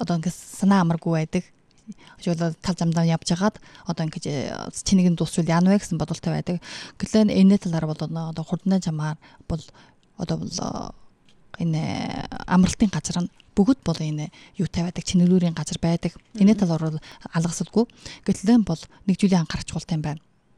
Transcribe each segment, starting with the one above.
одоо ингээд санаа амаргүй байдаг. Жишээлбэл тал замдаа явж хагаад одоо ингээд чинийг нь дуусвал яана вэ гэсэн бодолтой байдаг. Гэтэл энэ талаар бол одоо хурдны замаар бол одоо бол энэ амралтын газар нь бүгд бол энэ юутай байдаг, чинэлүүрийн газар байдаг. Энэ талаар бол алгасалгүй. Гэтэл бол нэг зүйлийн анхаарч болтой юм байна.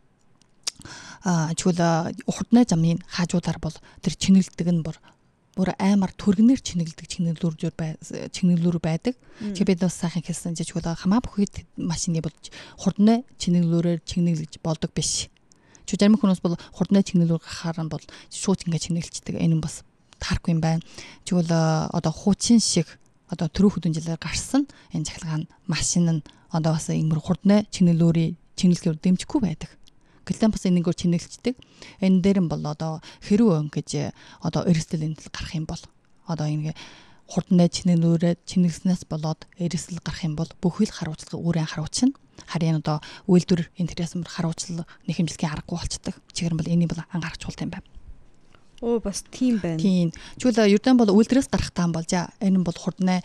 Чүл хурдны замын хаажуудаар бол тэр чинэлдэг нь бүр аймар төргнөр чинэлдэг чинэлүүр байдаг. Чи бид бас сайхан хэлсэн чиг бол хамаа бүхий машины бол хурдны чинэлүүрээр чинэлж болдог биш. Чи зарим хүмүүс бол хурдны чинэлүүр гахаар нь бол шууд ингэ чинэлждэг. Энэ нь бас таарахгүй юм байна. Чи бол одоо хуучин шиг одоо төрөө хөдөн жилээр гарсан энэ цахилгаан машин нь одоо бас иймэр хурдны чинэлүүрийн чинэлгээр дэмжихгүй байдаг. Гэтэл бас энэгээр чинэлждэг. Энэ дээр нь бол одоо хэрүү ингэж одоо эрсдэл энэ гарах юм бол одоо ингэ хурдны чинэлүүрээ чинэлснээс болоод эрсдэл гарах юм бол бүхэл харуулцлага өөрийн харуулчин харин одоо үйлдвэр интерес харуулцлага нэхэмжлэхийн аргагүй болцдог. Чигээр нь бол энийг бол анхаарч болтой юм байна. Оо бас тийм байна. Тийм. Чүл ердөө бол үйлдвэрээс гарах таам болж энэ нь бол хурдны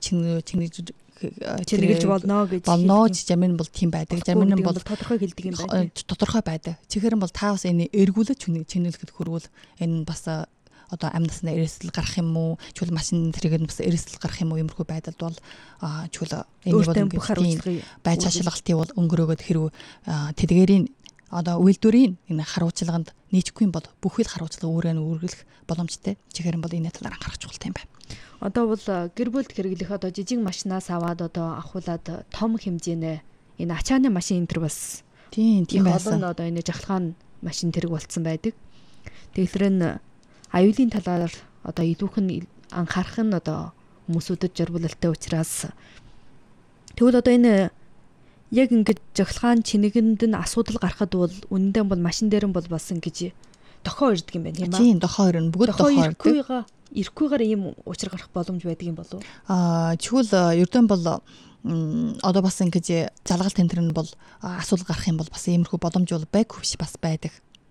чинэлж болно гэж зарим нь бол тийм байдаг. Зарим нь бол тодорхой хэлдэг юм байна. Тодорхой байдаг. Чихэр нь бол та бас энэ эргүүлж чинэлэхэд хүрвэл энэ бас одоо амнасны эрсдэл гарах юм уу? Чүл машин тэрэг нь бас эрсдэл гарах юм уу? Иймэрхүү байдалд бол чүл энэ бол байж ашиглалтын бол өнгөрөөгд хэрв тэдгээрийн одоо үйлдвэрийн энэ харуулчлаганд нийцэхгүй юм бол бүхэл харуулчлага өөрөө нь үргэлжлэх боломжтой. Чихэр нь бол энэ талаар анхаарч болтой юм байна. Одоо бол гэр бүлд хэрэглэх одоо жижиг машинаас аваад одоо авахуулаад том хэмжээний энэ ачааны машин энэ төр бас тийм байсан. Одоо энэ жахалгаан машин тэрэг болцсон байдаг. Тэгэхээр энэ аюулын талаар одоо илүүхэн анхаарах нь одоо хүмүүсүүдэд зориулалтай учраас тэгвэл одоо энэ яг ингэж жахалгаан чинэгэнд нь асуудал гарахад бол үнэндээ бол машин дээр нь бол бас ингэж дохоо ирдэг юм байна тийм ба. Тийм дохоо ирнэ. Бүгд дохоо ирдэг. Ирэхгүйгээр ийм учир гарах боломж байдаг юм болов уу? Чүл ердөө бол одоо бас ингэж залгал тентэр нь бол асуудал гарах юм бол бас иймэрхүү боломж бол байггүй биш бас байдаг.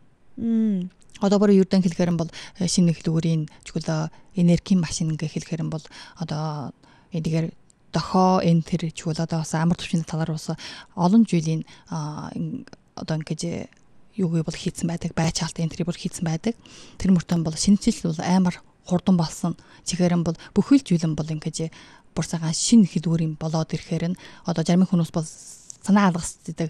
Одоо бүр ердөө хэлэхээр нь бол шинэ хэлбэрийн чүл энергийн машин гэх хэлэхээр нь бол одоо эдгээр дохоо энэ тэр чүл одоо бас амар төвчний талаар бас олон жилийн одоо ингэж юугүй бол хийцэн байдаг, байчаалт энэ тэр бүр хийцэн байдаг. Тэр мөртөө бол шинжил бол амар хурдан болсон. Чихэр нь бол бүхэл зүйл нь бол ингэж бүр цагаан шинэ хэлбэрийн болоод ирэхээр нь одоо зарим хүмүүс бол санаа алгасдаг.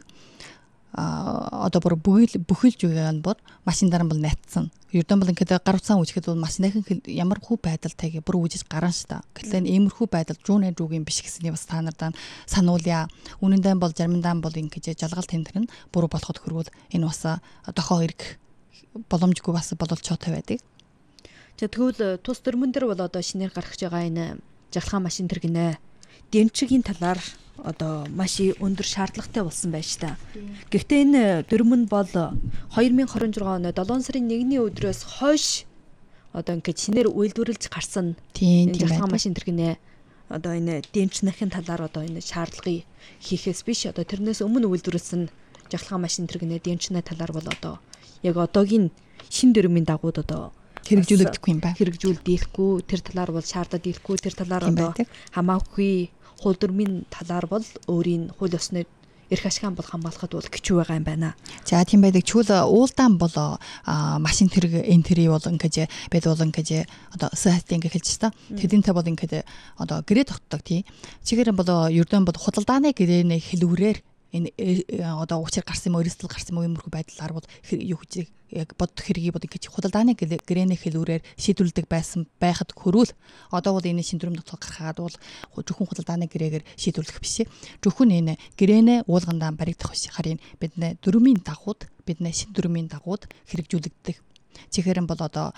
Одоо бүр бүхэл зүйл нь бүр машиндар нь бол найтсан. Ердөө бол ингэж гар утсаа үүсгэхэд бол машиныхын ямар хүү байдалтайг бүр үүсэж гарна ш та. Гэтэл иймэрхүү байдал жуунэ жуугийн биш гэсний бас та нартай сануулъя. Үнэндээ бол заримдаа бол ингэж жалгал тэмдгэр нь бүр болоход хөрвөл энэ бас дохоо ирэх боломжгүй бас бололцоотой байдаг. За тэгвэл тус дөрмөн дээр бол одоо шинээр гаргаж байгаа энэ жахалгаан машин тэр гинэ. Дэмчигийн талаар одоо маш өндөр шаардлагатай болсон байна ш та. Гэхдээ энэ дөрмөн бол 2026 оны 7 сарын 1-ний өдрөөс хойш одоо ингээд шинээр үйлдвэрлэж гарсан жахалгаан машин тэр гинэ. Одоо энэ дэмчнэхийн талаар одоо энэ шаардлагыг хийхээс биш одоо тэрнээс өмнө үйлдвэрлсэн жахалгаан машин тэр гинэ дэмчнэ талаар бол одоо яг одоогийн шин дөрмийн дагууд одоо хэрэгжүүлэгдэхгүй юм байна. Хэрэгжүүлдэггүй тэр талаар бол шаардаад ирэхгүй тэр талаар одоо хамаагүй хууль дүрмийн талаар бол өөрийн хууль ёсны эрх ашиган бол хамгаалахад бол гिचүү байгаа юм байна. За тийм байдаг. Чүл уулдаан бол машин тэрэг энтри бол ингэж бид бол ингэж одоо сайт ингэ хэлж та. Тэдэнтэй бол ингэж одоо гэрээ тогтдог тий. Чигээр бол ердөө бол худалдааны гэрээний хэлбэрээр энэ одоо учир гарсан юм уу эрсдэл гарсан юм уу юмрхүү байдлаар бол юу гэж яг бод хэргийг бол ингэж худалдааны гэрээний хэлбэрээр шийдвэрлэдэг байсан байхад хөрвөл одоо бол энэ шинжлэх ухааны гаргаад бол зөвхөн худалдааны гэрээгээр шийдвэрлэх биш. Зөвхөн энэ гэрээнэ уулгандаа баригдах биш. Харин бидний дөрмийн дагууд бидний шин дөрмийн дагууд хэрэгжүүлэгддэг. Чихэр нь бол одоо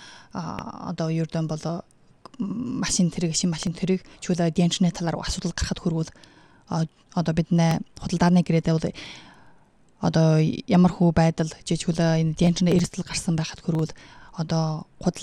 ердөө бол машин тэрэг шин машин тэрэг чуулаа дэнчний талаар асуудал гарахад хөрвөл одоо бидний худалдааны гэрээдээ бол одоо ямар хүү байдал жижигүүлээ энэ дэнчний эрсдэл гарсан байхад хөрвөл одоо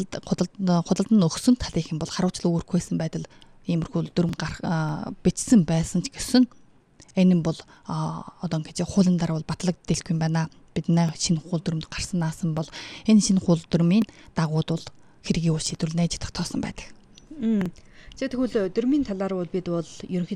худалд нь өгсөн талын юм бол харуулчлага үүрхгүйсэн байдал иймэрхүү дүрм бичсэн байсан ч гэсэн энэ нь бол одоо ингэж хуулийн дараа бол батлагддаггүй юм байна. Бидний шинэ хууль дүрмд гарснаас нь бол энэ шинэ хууль дүрмийн дагууд бол хэргийг шийдвэрлэнэ гэж тогтоосон байдаг. За тэгвэл дүрмийн талаар бол бид бол ерөнхийдөө